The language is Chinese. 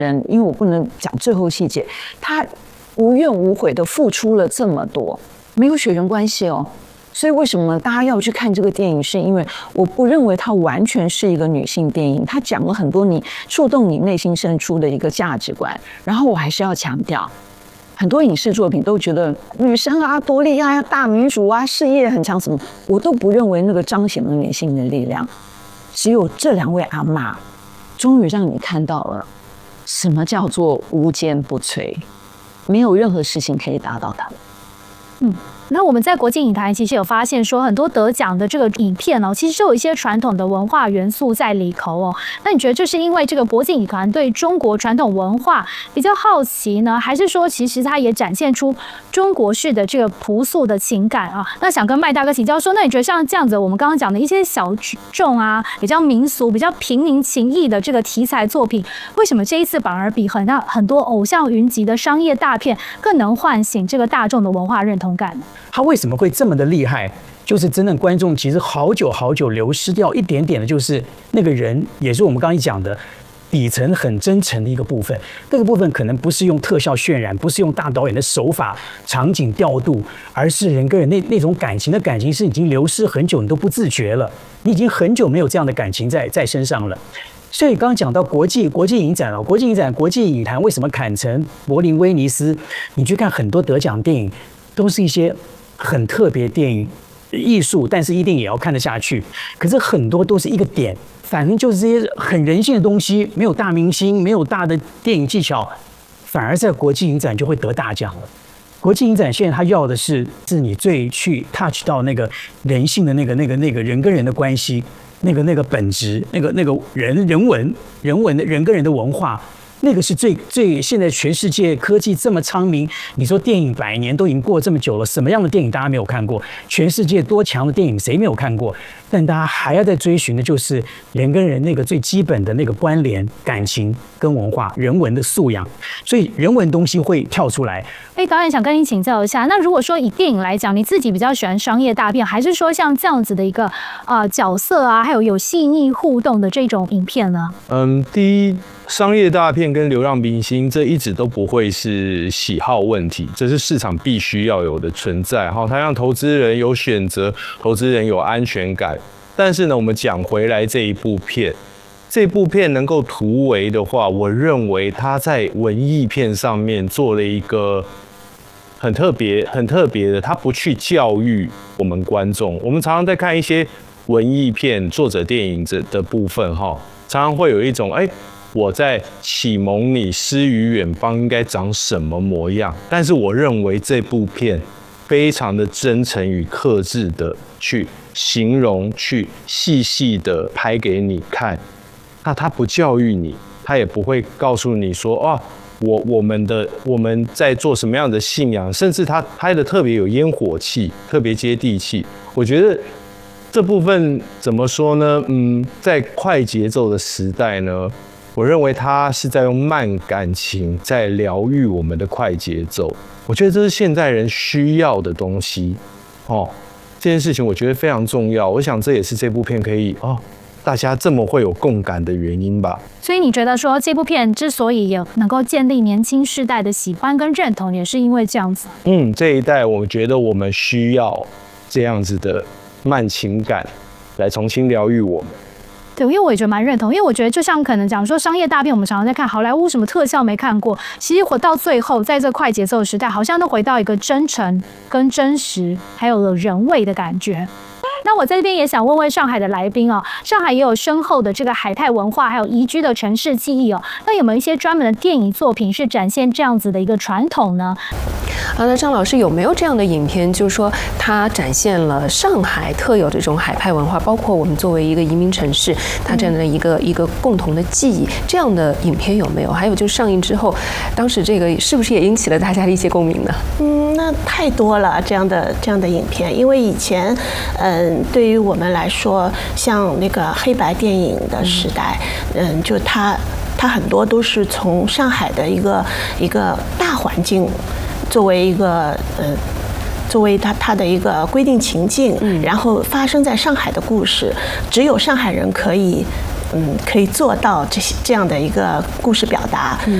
人，因为我不能讲最后细节，他无怨无悔的付出了这么多，没有血缘关系哦。所以为什么大家要去看这个电影？是因为我不认为它完全是一个女性电影，它讲了很多你触动你内心深处的一个价值观。然后我还是要强调，很多影视作品都觉得女生啊多厉害啊，大女主啊，事业很强什么，我都不认为那个彰显了女性的力量。只有这2位阿嬷，终于让你看到了什么叫做无坚不摧，没有任何事情可以打倒他们。 那我们在国际影坛其实有发现说，很多得奖的这个影片哦，其实有一些传统的文化元素在里头哦。那你觉得这是因为这个国际影团对中国传统文化比较好奇呢，还是说其实它也展现出中国式的这个朴素的情感啊？那想跟麦大哥请教说，那你觉得像这样子，我们刚刚讲的一些小众啊，比较民俗、比较平民情谊的这个题材作品，为什么这一次反而比很多偶像云集的商业大片更能唤醒这个大众的文化认同感呢？ 他为什么会这么的厉害？就是真正观众其实好久流失掉一点点的，就是那个人，也是我们刚才讲的底层很真诚的一个部分。那个部分可能不是用特效渲染，不是用大导演的手法、场景调度，而是人跟人那种感情是已经流失很久，你都不自觉了，你已经很久没有这样的感情在身上了。所以刚刚讲到国际影展国际影坛为什么坎城、柏林、威尼斯？你去看很多得奖电影，都是一些很特别的电影艺术，但是一定也要看得下去。可是很多都是一个点，反正就是这些很人性的东西，没有大明星，没有大的电影技巧，反而在国际影展就会得大奖了。国际影展现在他要的是你最去 touch 到那个人性的那个人跟人的关系，那个本质，那个人文的人跟人的文化。那个是最现在全世界科技这么昌明，你说电影100年都已经过这么久了，什么样的电影大家没有看过？全世界多强的电影谁没有看过？但大家还要在追寻的就是人跟人那个最基本的那个关联、感情跟文化、人文的素养，所以人文东西会跳出来。 导演想跟你请教一下，那如果说以电影来讲，你自己比较喜欢商业大片，还是说像这样子的一个角色啊，还有细腻互动的这种影片呢？ 第一，商业大片跟流浪明星这一直都不会是喜好问题，这是市场必须要有的存在。它让投资人有选择，投资人有安全感。但是呢，我们讲回来这一部片能够突围的话，我认为它在文艺片上面做了一个很特别的，它不去教育我们观众。我们常常在看一些文艺片、作者电影的部分，常常会有一种我在启蒙你诗与远方应该长什么模样。但是我认为这部片非常的真诚与克制的去形容，去细细的拍给你看。那他不教育你，他也不会告诉你说我们在做什么样的信仰，甚至他拍的特别有烟火气，特别接地气。我觉得这部分怎么说呢？在快节奏的时代呢，我认为他是在用慢感情在疗愈我们的快节奏。我觉得这是现代人需要的东西这件事情我觉得非常重要。我想这也是这部片可以大家这么会有共感的原因吧。 所以你觉得说这部片之所以也能够建立年轻世代的喜欢跟认同，也是因为这样子？ 这一代我觉得我们需要这样子的慢情感来重新疗愈我们。 对，因为我也觉得蛮认同，因为我觉得就像可能讲说商业大片，我们常常在看好莱坞什么特效没看过，其实活到最后，在这快节奏的时代，好像都回到一个真诚跟真实，还有了人味的感觉。那我在这边也想问问上海的来宾上海也有深厚的这个海派文化，还有宜居的城市记忆那有没有一些专门的电影作品是展现这样子的一个传统呢？ 那张老师有没有这样的影片，就是说它展现了上海特有的这种海派文化，包括我们作为一个移民城市，它这样的一个共同的记忆，这样的影片有没有？还有就是上映之后，当时这个是不是也引起了大家的一些共鸣呢？ 那太多了这样的影片，因为以前对于我们来说，像那个黑白电影的时代，就它很多都是从上海的一个大环境作为一个作为它的一个规定情境，然后发生在上海的故事，只有上海人可以可以做到这样的一个故事表达。